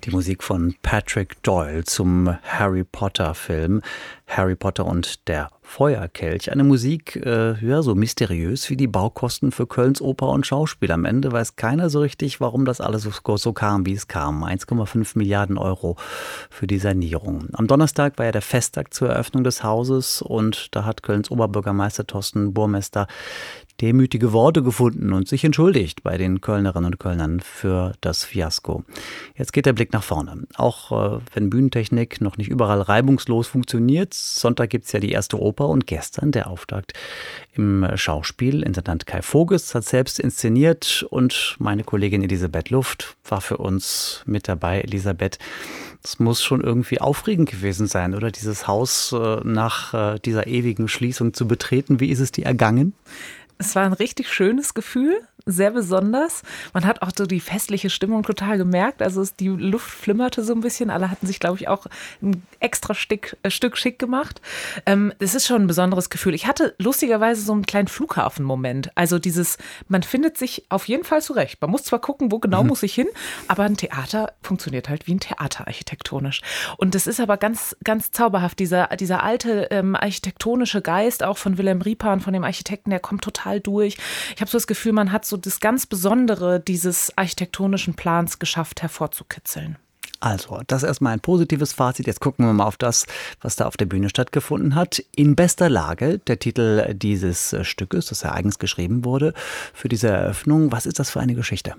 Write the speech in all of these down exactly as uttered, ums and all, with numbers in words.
Die Musik von Patrick Doyle zum Harry Potter-Film Harry Potter und der Feuerkelch. Eine Musik, äh, ja, so mysteriös wie die Baukosten für Kölns Oper und Schauspiel. Am Ende weiß keiner so richtig, warum das alles so, so kam, wie es kam. eins Komma fünf Milliarden Euro für die Sanierung. Am Donnerstag war ja der Festtag zur Eröffnung des Hauses und da hat Kölns Oberbürgermeister Thorsten Burmester demütige Worte gefunden und sich entschuldigt bei den Kölnerinnen und Kölnern für das Fiasko. Jetzt geht der Blick nach vorne. Auch äh, wenn Bühnentechnik noch nicht überall reibungslos funktioniert. Sonntag gibt es ja die erste Oper und gestern der Auftakt im Schauspiel. Intendant Kai Voges hat selbst inszeniert und meine Kollegin Elisabeth Luft war für uns mit dabei. Elisabeth, das muss schon irgendwie aufregend gewesen sein, oder? Dieses Haus äh, nach äh, dieser ewigen Schließung zu betreten. Wie ist es dir ergangen? Es war ein richtig schönes Gefühl, sehr besonders. Man hat auch so die festliche Stimmung total gemerkt. Also es, die Luft flimmerte so ein bisschen. Alle hatten sich, glaube ich, auch ein extra Stück, äh, Stück schick gemacht. Ähm, es ist schon ein besonderes Gefühl. Ich hatte lustigerweise so einen kleinen Flughafen-Moment. Also dieses, man findet sich auf jeden Fall zurecht. Man muss zwar gucken, wo genau mhm. muss ich hin, aber ein Theater funktioniert halt wie ein Theater architektonisch. Und das ist aber ganz, ganz zauberhaft. Dieser, dieser alte ähm, architektonische Geist, auch von Wilhelm Rieper und von dem Architekten, der kommt total durch. Ich habe so das Gefühl, man hat so das ganz Besondere dieses architektonischen Plans geschafft hervorzukitzeln. Also, das ist erstmal ein positives Fazit. Jetzt gucken wir mal auf das, was da auf der Bühne stattgefunden hat. In bester Lage, der Titel dieses Stückes, das ja eigens geschrieben wurde für diese Eröffnung. Was ist das für eine Geschichte?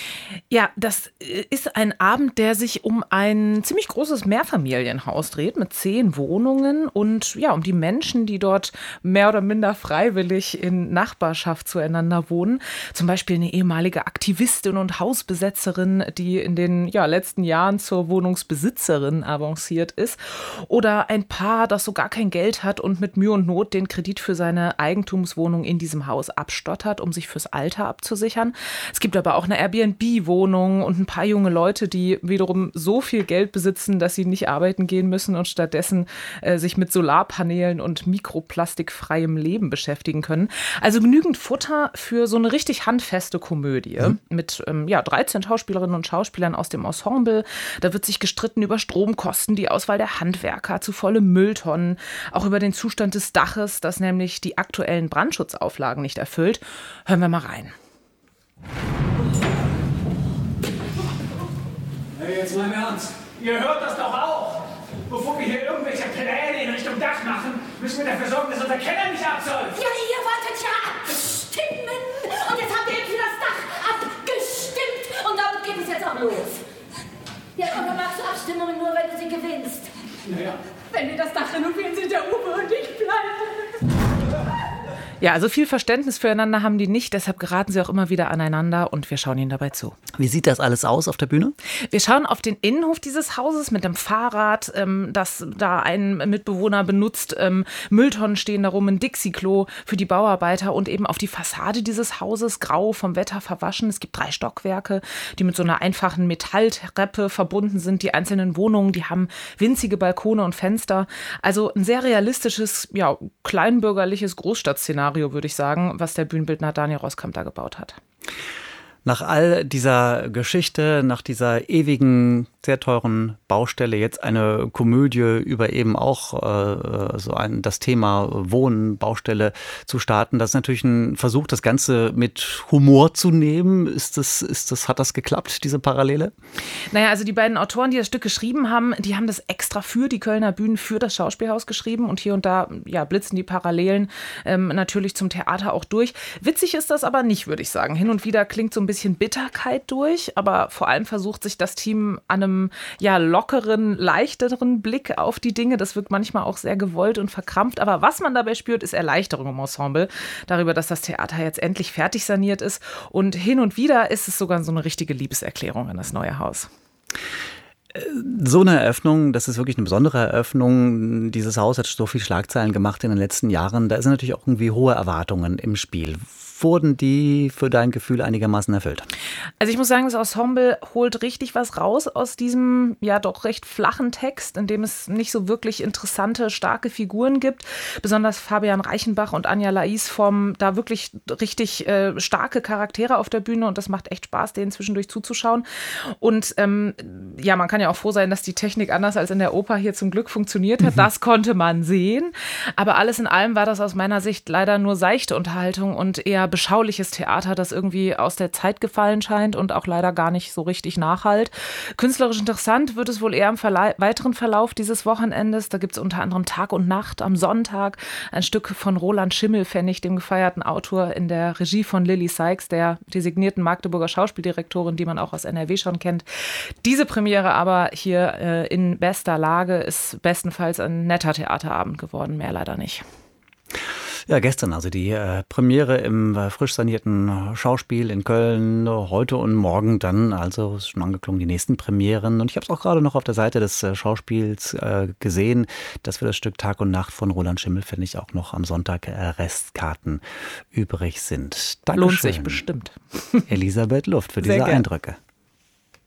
Ja, das ist ein Abend, der sich um ein ziemlich großes Mehrfamilienhaus dreht mit zehn Wohnungen und ja, um die Menschen, die dort mehr oder minder freiwillig in Nachbarschaft zueinander wohnen. Zum Beispiel eine ehemalige Aktivistin und Hausbesetzerin, die in den ja, letzten Jahren zur Wohnungsbesitzerin avanciert ist. Oder ein Paar, das so gar kein Geld hat und mit Mühe und Not den Kredit für seine Eigentumswohnung in diesem Haus abstottert, um sich fürs Alter abzusichern. Es gibt aber auch eine Airbnb-Wohnung und ein paar junge Leute, die wiederum so viel Geld besitzen, dass sie nicht arbeiten gehen müssen und stattdessen äh, sich mit Solarpanelen und mikroplastikfreiem Leben beschäftigen können. Also genügend Futter für so eine richtig handfeste Komödie mhm. mit ähm, ja, dreizehn Schauspielerinnen und Schauspielern aus dem Ensemble. Da wird sich gestritten über Stromkosten, die Auswahl der Handwerker, zu volle Mülltonnen, auch über den Zustand des Daches, das nämlich die aktuellen Brandschutzauflagen nicht erfüllt. Hören wir mal rein. Hey, jetzt mal im Ernst. Ihr hört das doch auch. Bevor wir hier irgendwelche Pläne in Richtung Dach machen, müssen wir dafür sorgen, dass unser Keller nicht absäuft. Ja, ihr wolltet ja abstimmen. Und jetzt habt ihr für das Dach abgestimmt. Und damit geht es jetzt auch los. Ja, oder machst du Abstimmungen nur, wenn du sie gewinnst? Naja. Wenn wir das Dach renovieren, sind der Uwe und ich pleite. Ja, also viel Verständnis füreinander haben die nicht, deshalb geraten sie auch immer wieder aneinander und wir schauen ihnen dabei zu. Wie sieht das alles aus auf der Bühne? Wir schauen auf den Innenhof dieses Hauses mit dem Fahrrad, ähm, das da ein Mitbewohner benutzt. Ähm, Mülltonnen stehen darum, ein Dixie-Klo für die Bauarbeiter und eben auf die Fassade dieses Hauses, grau vom Wetter verwaschen. Es gibt drei Stockwerke, die mit so einer einfachen Metalltreppe verbunden sind. Die einzelnen Wohnungen, die haben winzige Balkone und Fenster. Also ein sehr realistisches, ja, kleinbürgerliches Großstadtszenario, würde ich sagen, was der Bühnenbildner Daniel Rosskamp da gebaut hat. Nach all dieser Geschichte, nach dieser ewigen, sehr teuren Baustelle, jetzt eine Komödie über eben auch äh, so ein, das Thema Wohnen, Baustelle zu starten. Das ist natürlich ein Versuch, das Ganze mit Humor zu nehmen. Ist das, ist das, hat das geklappt, diese Parallele? Naja, also die beiden Autoren, die das Stück geschrieben haben, die haben das extra für die Kölner Bühnen, für das Schauspielhaus geschrieben und hier und da ja, blitzen die Parallelen ähm, natürlich zum Theater auch durch. Witzig ist das aber nicht, würde ich sagen. Hin und wieder klingt so ein bisschen Bitterkeit durch, aber vor allem versucht sich das Team an einem ja, lockeren, leichteren Blick auf die Dinge. Das wirkt manchmal auch sehr gewollt und verkrampft, aber was man dabei spürt, ist Erleichterung im Ensemble, darüber, dass das Theater jetzt endlich fertig saniert ist und hin und wieder ist es sogar so eine richtige Liebeserklärung an das neue Haus. So eine Eröffnung, das ist wirklich eine besondere Eröffnung. Dieses Haus hat so viel Schlagzeilen gemacht in den letzten Jahren. Da sind natürlich auch irgendwie hohe Erwartungen im Spiel. wurden die für dein Gefühl einigermaßen erfüllt? Also ich muss sagen, das Ensemble holt richtig was raus aus diesem ja doch recht flachen Text, in dem es nicht so wirklich interessante, starke Figuren gibt. Besonders Fabian Reichenbach und Anja Lais formen da wirklich richtig äh, starke Charaktere auf der Bühne und das macht echt Spaß, denen zwischendurch zuzuschauen. Und ähm, ja, man kann ja auch froh sein, dass die Technik anders als in der Oper hier zum Glück funktioniert hat. Das konnte man sehen. Aber alles in allem war das aus meiner Sicht leider nur seichte Unterhaltung und eher beschauliches Theater, das irgendwie aus der Zeit gefallen scheint und auch leider gar nicht so richtig nachhalt. Künstlerisch interessant wird es wohl eher im Verla- weiteren Verlauf dieses Wochenendes. Da gibt es unter anderem Tag und Nacht am Sonntag, ein Stück von Roland Schimmelpfennig, dem gefeierten Autor, in der Regie von Lilly Sykes, der designierten Magdeburger Schauspieldirektorin, die man auch aus N R W schon kennt. Diese Premiere aber hier äh, in bester Lage ist bestenfalls ein netter Theaterabend geworden, mehr leider nicht. Ja, gestern also die äh, Premiere im äh, frisch sanierten Schauspiel in Köln, heute und morgen dann, also ist schon angeklungen, die nächsten Premieren. Und ich habe es auch gerade noch auf der Seite des äh, Schauspiels äh, gesehen, dass für das Stück Tag und Nacht von Roland Schimmelpfennig auch noch am Sonntag äh, Restkarten übrig sind. Dankeschön. Lohnt sich bestimmt. Elisabeth Luft für diese Eindrücke.